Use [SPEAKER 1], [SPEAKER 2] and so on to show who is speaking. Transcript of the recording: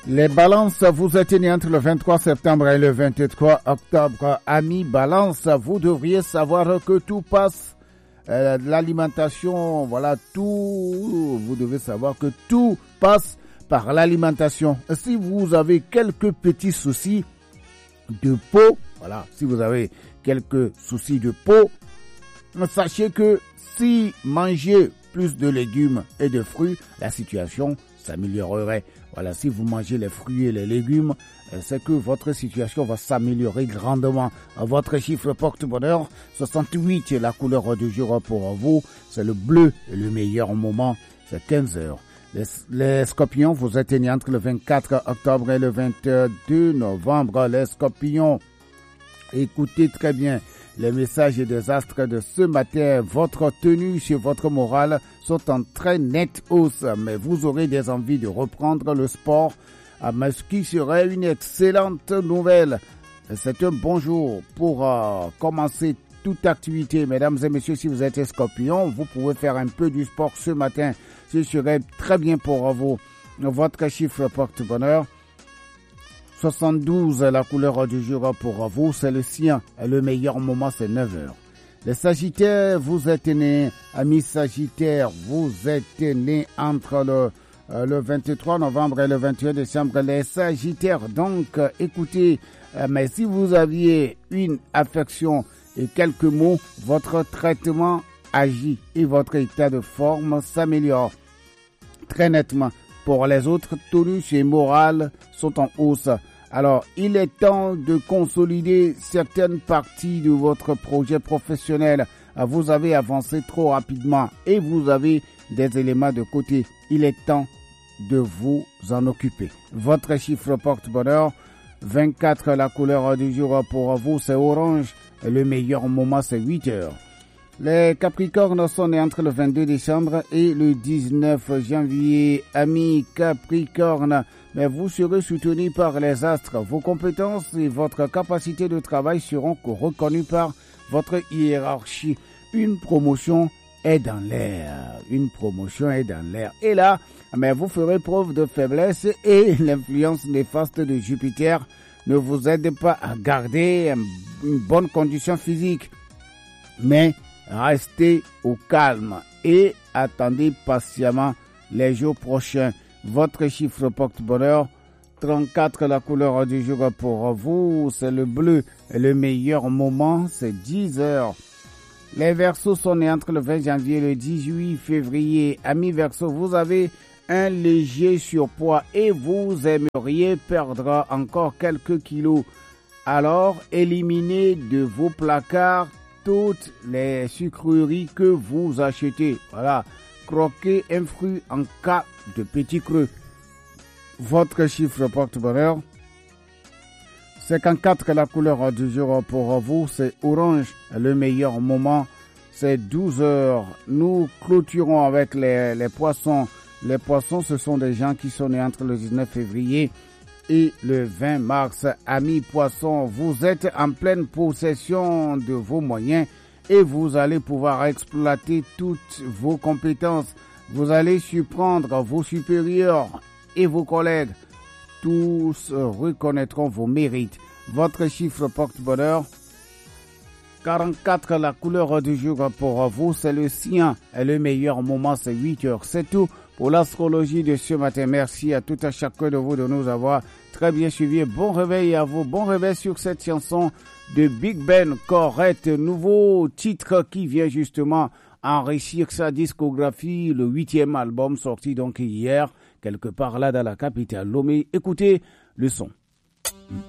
[SPEAKER 1] Les balances, vous êtes nés entre le 23 septembre et le 23 octobre. Amis balance, vous devriez savoir que tout passe. L'alimentation, voilà, tout, vous devez savoir que tout passe par l'alimentation. Si vous avez quelques petits soucis de peau, voilà, si vous avez quelques soucis de peau, sachez que si mangez plus de légumes et de fruits, la situation s'améliorerait. Voilà, si vous mangez les fruits et les légumes, c'est que votre situation va s'améliorer grandement. Votre chiffre porte-bonheur, 68, la couleur du jour pour vous, c'est le bleu et le meilleur moment, c'est 15 heures. Les scorpions, vous êtes nés entre le 24 octobre et le 22 novembre. Les scorpions, écoutez très bien les messages des astres de ce matin. Votre tenue sur votre morale sont en très nette hausse, mais vous aurez des envies de reprendre le sport, ce qui serait une excellente nouvelle. C'est un bon jour pour commencer toute activité. Mesdames et messieurs, si vous êtes scorpion, vous pouvez faire un peu du sport ce matin. Ce serait très bien pour vous. Votre chiffre porte-bonheur, 72, la couleur du jour pour vous, c'est le sien. Le meilleur moment, c'est 9 heures. Les Sagittaires, vous êtes nés, amis Sagittaires, vous êtes nés entre le 23 novembre et le 21 décembre. Les Sagittaires, donc, écoutez, mais si vous aviez une affection et quelques mots, votre traitement agit et votre état de forme s'améliore très nettement. Pour les autres, tonus et morale sont en hausse. Alors, il est temps de consolider certaines parties de votre projet professionnel. Vous avez avancé trop rapidement et vous avez des éléments de côté. Il est temps de vous en occuper. Votre chiffre porte-bonheur, 24, la couleur du jour pour vous, c'est orange. Le meilleur moment, c'est 8 heures. Les Capricornes sont nés entre le 22 décembre et le 19 janvier. Amis Capricornes, mais vous serez soutenus par les astres. Vos compétences et votre capacité de travail seront reconnues par votre hiérarchie. Une promotion est dans l'air. Une promotion est dans l'air. Et là, mais vous ferez preuve de faiblesse et l'influence néfaste de Jupiter ne vous aide pas à garder une bonne condition physique. Mais restez au calme et attendez patiemment les jours prochains. Votre chiffre porte-bonheur, 34, la couleur du jour pour vous, c'est le bleu. Et le meilleur moment, c'est 10 heures. Les Verseaux sont nés entre le 20 janvier et le 18 février. Amis Verseaux, vous avez un léger surpoids et vous aimeriez perdre encore quelques kilos. Alors, éliminez de vos placards toutes les sucreries que vous achetez. Voilà, croquez un fruit en cas de petit creux. Votre chiffre porte-bonheur, 54, la couleur du jour pour vous, c'est orange. Le meilleur moment, c'est 12 heures. Nous clôturons avec les poissons. Les poissons, ce sont des gens qui sont nés entre le 19 février et le 20 mars. Amis poissons, vous êtes en pleine possession de vos moyens et vous allez pouvoir exploiter toutes vos compétences. Vous allez surprendre vos supérieurs et vos collègues. Tous reconnaîtront vos mérites. Votre chiffre porte-bonheur, 44, la couleur du jour pour vous, c'est le sien. Et le meilleur moment, c'est 8 heures. C'est tout pour l'astrologie de ce matin. Merci à tout à chacun de vous de nous avoir très bien suivis. Bon réveil à vous. Bon réveil sur cette chanson de Big Ben, Correct. Nouveau titre qui vient justement enrichir sa discographie. Le 8e album sorti donc hier, quelque part là dans la capitale Lomé. Écoutez le son.